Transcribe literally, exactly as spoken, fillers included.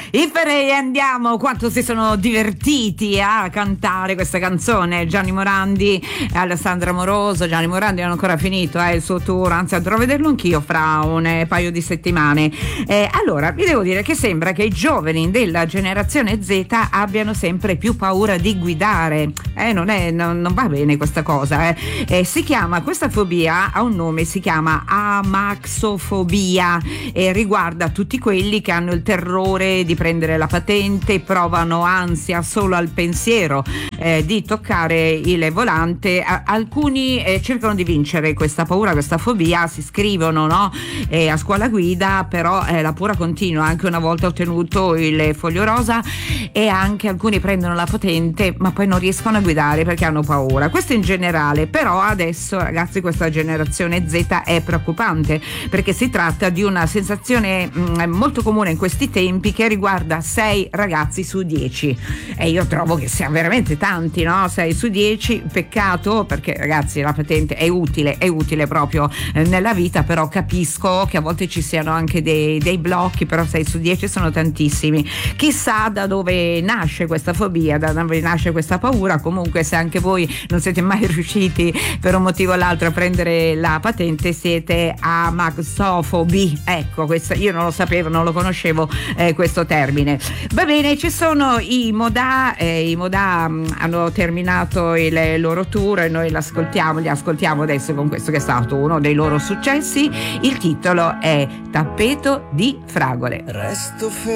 I Ferei, andiamo, quanto si sono divertiti a cantare questa canzone. Gianni Morandi e Alessandra Moroso. Gianni Morandi non ha ancora finito eh, il suo tour, anzi andrò a vederlo anch'io fra un eh, paio di settimane. Eh, allora, vi devo dire che sembra che i giovani della generazione Z abbiano sempre più paura di guidare. Eh, non, è, non, non va bene questa cosa. Eh. Eh, si chiama, questa fobia ha un nome, si chiama amaxofobia e riguarda tutti quelli che hanno il terrore di prendere la patente, provano ansia solo al pensiero eh, di toccare il volante. A- alcuni eh, cercano di vincere questa paura, questa fobia, si iscrivono no? eh, a scuola guida, però eh, la paura continua anche una volta ottenuto il foglio rosa, e anche alcuni prendono la patente ma poi non riescono a guidare perché hanno paura. Questo in generale, però adesso ragazzi questa generazione Z è preoccupante perché si tratta di una sensazione mh, molto comune in questi tempi, che riguarda sei ragazzi su dieci, e io trovo che sia veramente tanti, no? sei su dieci, peccato, perché ragazzi la patente è utile, è utile proprio eh, nella vita, però capisco che a volte ci siano anche dei, dei blocchi, però sei su dieci sono tantissimi. Chissà da dove nasce questa fobia, da dove nasce questa paura. Comunque se anche voi non siete mai riusciti per un motivo o l'altro a prendere la patente, siete amaxofobi. Ecco, questo io non lo sapevo, non lo conoscevo eh, questo termine. Va bene, ci sono i Modà, eh, i Modà mh, hanno terminato il loro tour e noi l'ascoltiamo, li ascoltiamo adesso con questo che è stato uno dei loro successi. Il titolo è Tappeto di fragole. Resto